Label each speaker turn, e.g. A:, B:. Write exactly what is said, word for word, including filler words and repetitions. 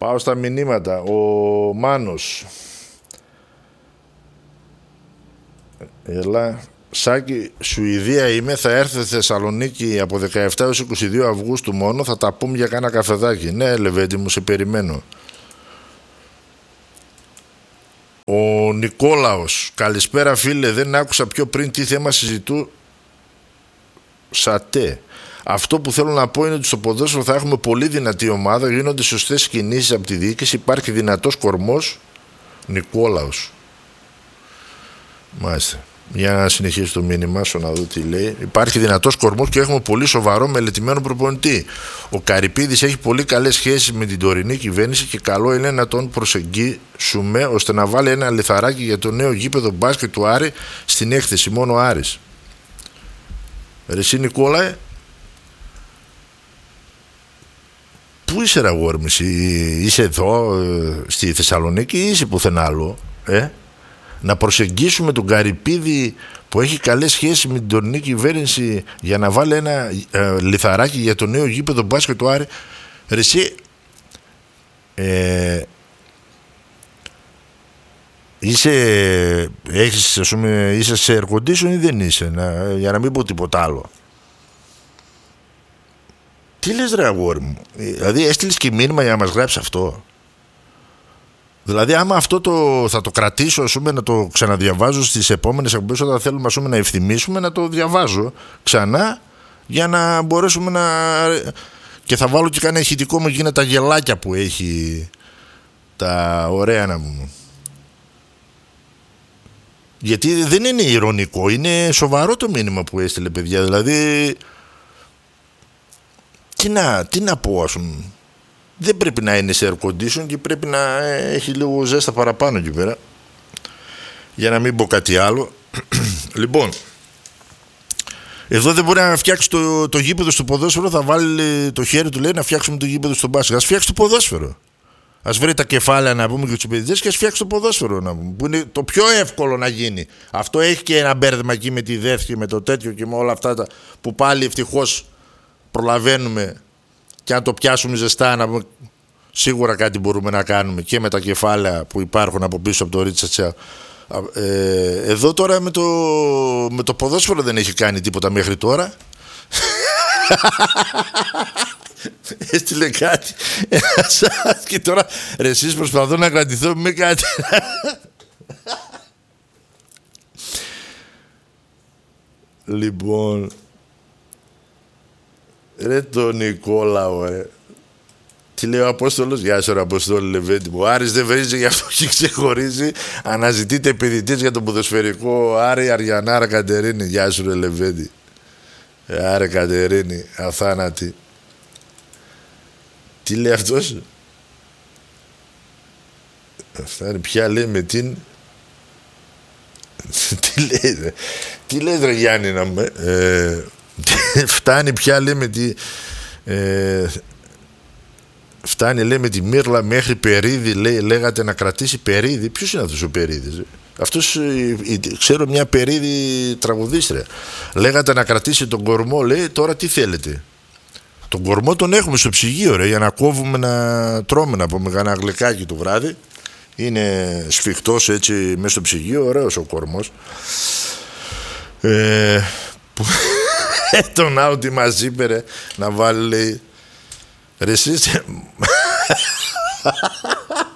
A: Πάω στα μηνύματα. Ο Μάνος. Έλα. Σάκη, Σουηδία είμαι, θα έρθει στη Θεσσαλονίκη από δεκαεπτά έως είκοσι δύο Αυγούστου μόνο, θα τα πούμε για κάνα καφεδάκι. Ναι, Λεβέντη μου, σε περιμένω. Ο Νικόλαος, καλησπέρα φίλε, δεν άκουσα πιο πριν τι θέμα συζητού. Σατέ. Αυτό που θέλω να πω είναι ότι στο ποδόσφαιρο θα έχουμε πολύ δυνατή ομάδα, γίνονται σωστές κινήσεις από τη διοίκηση, υπάρχει δυνατός κορμός. Νικόλαος. Μάλιστα. Για να συνεχίσει το μήνυμα σου να δω τι λέει. Υπάρχει δυνατός κορμός και έχουμε πολύ σοβαρό μελετημένο προπονητή. Ο Καρυπίδης έχει πολύ καλές σχέσεις με την τωρινή κυβέρνηση και καλό είναι να τον προσεγγίσουμε ώστε να βάλει ένα λιθαράκι για το νέο γήπεδο μπάσκετ του Άρη στην έκθεση. Μόνο ο Άρης. Ρε εσύ Νικόλαε, πού είσαι ρε αγόρι μου, είσαι εδώ στη Θεσσαλονίκη ή είσαι πουθενά άλλο, ε? Να προσεγγίσουμε τον Καρυπίδη που έχει καλές σχέσεις με την τωρινή κυβέρνηση για να βάλει ένα ε, λιθαράκι για το νέο γήπεδο μπάσκετ του Άρη. Ρε εσύ, ε, είσαι, έχεις, ας πούμε, είσαι σε air condition ή δεν είσαι, να, για να μην πω τίποτα άλλο. Τι λες ρε αγόρι μου, δηλαδή έστειλες και μήνυμα για να μας γράψεις αυτό? Δηλαδή άμα αυτό το, θα το κρατήσω, ας πούμε, να το ξαναδιαβάζω στις επόμενες εκπομπές όταν θέλουμε, ας πούμε, να ευθυμίσουμε, να το διαβάζω ξανά για να μπορέσουμε να... Και θα βάλω και κανένα ηχητικό μου εκείνα τα γελάκια που έχει, τα ωραία να μου... Γιατί δεν είναι ειρωνικό, είναι σοβαρό το μήνυμα που έστειλε, παιδιά. Δηλαδή τι να, τι να πω, ας πούμε. Δεν πρέπει να είναι σε air condition και πρέπει να έχει λίγο ζέστα παραπάνω εκεί πέρα. Για να μην πω κάτι άλλο. Λοιπόν, εδώ δεν μπορεί να φτιάξει το, το γήπεδο στο ποδόσφαιρο. Θα βάλει το χέρι του, λέει, να φτιάξουμε το γήπεδο στο μπάσκετ. Ας φτιάξει το ποδόσφαιρο. Ας βρει τα κεφάλαια, να πούμε, και τους επενδυτές και ας φτιάξει το ποδόσφαιρο, να πούμε, που είναι το πιο εύκολο να γίνει. Αυτό έχει και ένα μπέρδεμα εκεί με τη δεύτερη, με το τέτοιο και με όλα αυτά τα, που πάλι ευτυχώς προλαβαίνουμε. Και αν το πιάσουμε ζεστά, να πούμε, σίγουρα κάτι μπορούμε να κάνουμε και με τα κεφάλαια που υπάρχουν από πίσω από το Ρίτσατσα. Ε, εδώ τώρα με το, με το ποδόσφαιρο δεν έχει κάνει τίποτα μέχρι τώρα. Έστειλε κάτι και τώρα ρε εσείς προσπαθώ να κρατηθώ με κάτι. Λοιπόν, ρε το Νικόλαο, ρε. Τι λέει ο Απόστολος? Γεια σου ρε Αποστόλη Λεβέντη μου. Ο Άρης δεν βρίζει, γι' αυτό και ξεχωρίζει. Αναζητείτε επενδυτής για τον ποδοσφαιρικό Άρη Αριανάρα Κατερίνη. Γεια σου ρε Λεβέντη. Άρε Κατερίνη, αθάνατη. Τι λέει αυτός? Αυτά είναι πια, λέει, με την... Τι λέει ρε? Τι λέει ρε Γιάννη να με... Ε... Φτάνει πια, λέει, με τη... Ε... Φτάνει, λέει, με τη Μύρλα μέχρι Περίδη, λέει, λέγατε να κρατήσει Περίδη. Ποιος είναι αυτός ο Περίδης? Αυτός, ξέρω μια Περίδη τραγουδίστρια. Λέγατε να κρατήσει τον κορμό, λέει, τώρα τι θέλετε? Τον κορμό τον έχουμε στο ψυγείο, ρε, για να κόβουμε, να τρώμε, να πούμε κανένα γλυκάκι το βράδυ. Είναι σφιχτός έτσι μέσα στο ψυγείο, ωραίος ο κορμός. Ε, που... τον άλλο τι μας είπε, ρε, να βάλει, λέει, ρε εσείς...